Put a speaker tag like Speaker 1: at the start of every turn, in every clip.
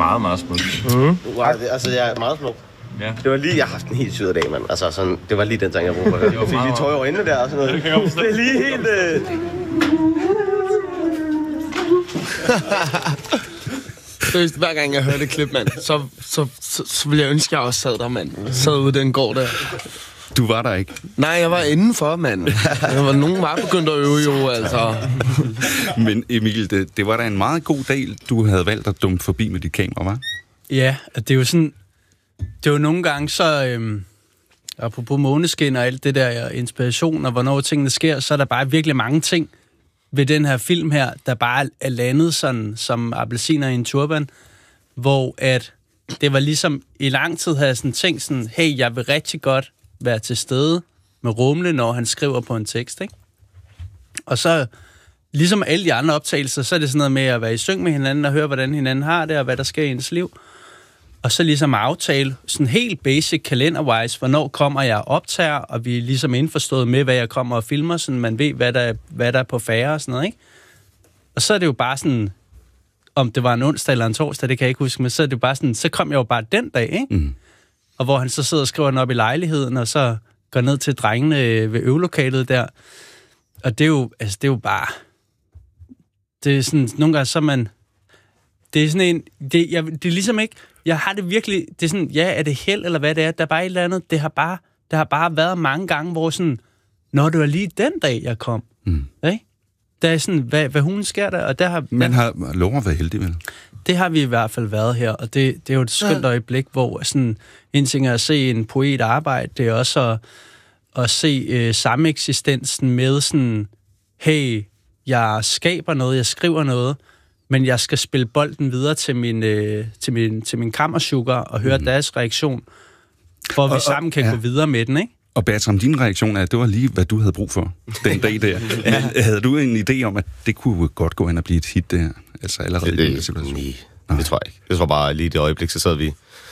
Speaker 1: meget, meget smukt.
Speaker 2: Wow, altså, jeg er meget smuk.
Speaker 1: Ja.
Speaker 2: Det var lige, jeg har haft en helt syret dag, mand. Altså, sådan, det var lige den sang, jeg brugte for det. Jeg fik lige tøj over øjnene der og sådan noget. Det er lige helt...
Speaker 3: Seriøst, hver gang jeg hører det klip, mand, så ville jeg ønske, at jeg også sad der, mand. Sad ude den gård der.
Speaker 4: Du var der ikke?
Speaker 3: Nej, jeg var indenfor, mand. Nogen var begyndt at øve jo, altså.
Speaker 4: Men Emil, det var da en meget god dag, du havde valgt at dumme forbi med dit kamera, hva'?
Speaker 5: Ja, det er jo sådan... Det er jo nogle gange så... apropos måneskin og alt det der inspiration, og hvornår tingene sker, så er der bare virkelig mange ting ved den her film her, der bare er landet sådan som appelsiner i en turban, hvor at det var ligesom i lang tid havde jeg sådan tænkt sådan, hey, jeg vil rigtig godt være til stede med Rumle, når han skriver på en tekst, ikke? Og så, ligesom alle de andre optagelser, så er det sådan noget med at være i synk med hinanden og høre, hvordan hinanden har det, og hvad der sker i ens liv. Og så ligesom aftale, sådan helt basic kalender-wise, hvornår kommer jeg og optager, og vi er ligesom indforstået med, hvad jeg kommer og filmer, så man ved, hvad der er på færre og sådan noget, ikke? Og så er det jo bare sådan, om det var en onsdag eller en torsdag, det kan jeg ikke huske, men så er det jo bare sådan, så kom jeg jo bare den dag, ikke? Mm. Og hvor han så sidder og skriver den op i lejligheden, og så går ned til drengene ved øvelokalet der. Og det er jo, altså det er jo bare, det er sådan, nogle gange så man, det er sådan en, det er ligesom ikke, jeg har det virkelig, det er sådan, ja, er det held, eller hvad det er, der er bare et eller andet, det har bare været mange gange, hvor sådan, når det var lige den dag, jeg kom, ikke? Der er sådan, hvad hun sker der, og der har...
Speaker 4: Man har lov at være heldig, vel?
Speaker 5: Det har vi i hvert fald været her, og det er jo et skønt øjeblik, hvor sådan, en ting er at se en poet arbejde, det er også at se sameksistensen med sådan, hey, jeg skaber noget, jeg skriver noget, men jeg skal spille bolden videre til min kammersugar og høre deres reaktion, for at vi sammen kan gå videre med den, ikke?
Speaker 4: Og Bertram, din reaktion er, at det var lige, hvad du havde brug for den dag der. Men havde du en idé om, at det kunne godt gå hen og blive et hit, det her? Altså allerede i den situation?
Speaker 2: Nej, det tror jeg ikke. Det var bare lige det øjeblik, så sad vi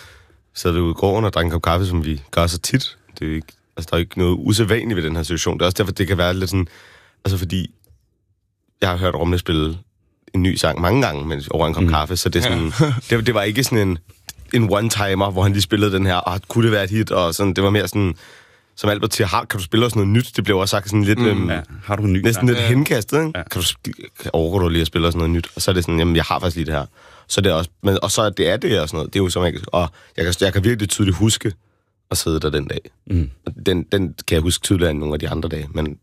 Speaker 2: ude i gården og drak en kop kaffe, som vi gør så tit. Det er jo ikke, altså, der er ikke noget usædvanligt ved den her situation. Det er også derfor, det kan være lidt sådan... Altså fordi, jeg har hørt Rumle spille en ny sang mange gange, mens over en kop kaffe, så det er sådan... Det var ikke sådan en one-timer, hvor han lige spillede den her, kunne det være et hit? Og sådan, det var mere sådan... Som Albert siger, kan du spille også noget nyt? Det blev også sagt sådan lidt...
Speaker 4: har du en ny
Speaker 2: næsten lidt henkastet, ikke? Ja. Overgår du lige at spille også noget nyt? Og så er det sådan, jamen, jeg har faktisk lige det her. Så det er også... Men, og så er det og sådan noget. Det er jo så magisk. Og jeg kan virkelig tydeligt huske at sidde der den dag. Den kan jeg huske tydeligere end nogle af de andre dage. Men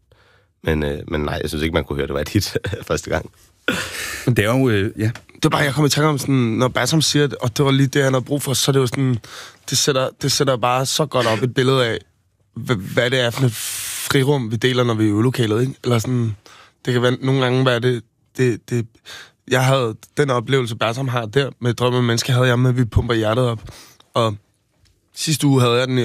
Speaker 2: nej, jeg synes ikke, man kunne høre, det var et hit første gang.
Speaker 4: Men det er jo... ja.
Speaker 3: Det er bare, jeg kommer i tanke om sådan, når Bertram siger det, og det var lige det, han havde brug for, så er det jo sådan... Det sætter bare så godt op et billede af, hvad det er for et frirum, vi deler, når vi er i øvelokalet, ikke? Eller sådan, det kan være, nogle gange være det... Jeg havde den oplevelse, Bertram har der, med Drømme Menneske, havde jeg med, at vi pumper hjertet op. Og sidste uge havde jeg den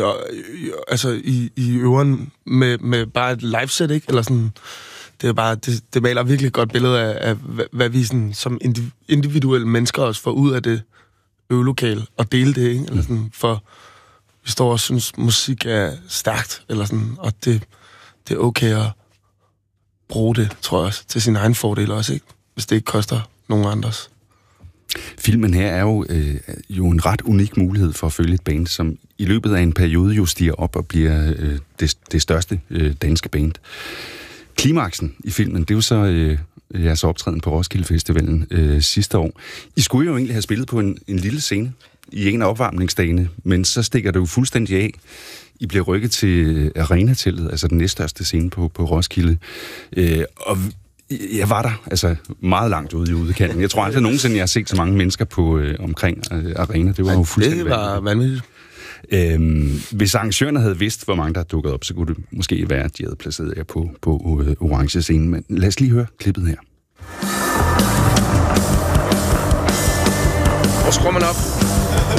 Speaker 3: i øveren med bare et liveset, ikke? Eller sådan... Det er bare, det maler virkelig et godt billede af hvad vi sådan, som individuelle mennesker også får ud af det øvelokale, og dele det, ikke? Eller sådan, for... Vi står og synes, musik er stærkt, eller sådan, og det er okay at bruge det, tror jeg også, til sin egen fordel også, ikke? Hvis det ikke koster nogen andres.
Speaker 4: Filmen her er jo en ret unik mulighed for at følge et band, som i løbet af en periode jo stiger op og bliver det største danske band. Klimaksen i filmen, det er jo så jeres optræden på Roskilde Festivalen sidste år. I skulle jo egentlig have spillet på en lille scene i en af opvarmningsdagene, men så stikker det jo fuldstændig af. I bliver rykket til Arenateltet, altså den næststørste scene på Roskilde. Og jeg var der, altså meget langt ude i udkanten. Jeg tror aldrig nogensinde, jeg har set så mange mennesker på omkring Arena. Det var jo fuldstændig
Speaker 3: det var vanvittigt.
Speaker 4: Hvis arrangørerne havde vidst, hvor mange der dukkede op, så kunne det måske være, at de havde placeret jer på orange scenen. Men lad os lige høre klippet her.
Speaker 3: Hvor skruer man op?